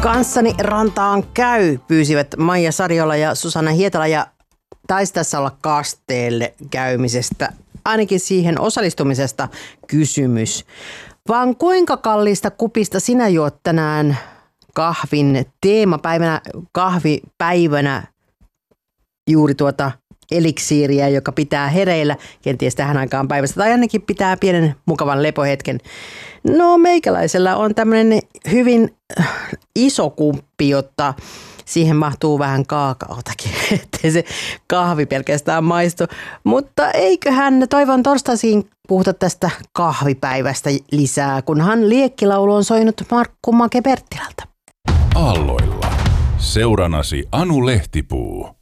Kanssani rantaan käy, pyysivät Maija Sariola ja Susanna Hietala, ja taisi tässä olla kasteelle käymisestä, ainakin siihen osallistumisesta kysymys. Vaan kuinka kalliista kupista sinä juot tänään kahvin teemapäivänä, kahvipäivänä juuri tuota eliksiiriä, joka pitää hereillä kenties tähän aikaan päivästä, tai ainakin pitää pienen mukavan lepohetken. No, meikäläisellä on tämmöinen hyvin iso kumppi, jotta siihen mahtuu vähän kaakaotakin, ettei se kahvi pelkästään maistu. Mutta eiköhän toivon torstaisin puhuta tästä kahvipäivästä lisää, kunhan liekkilaulu on soinut Markku Make Perttilältä. Aalloilla. Seuranasi Anu Lehtipuu.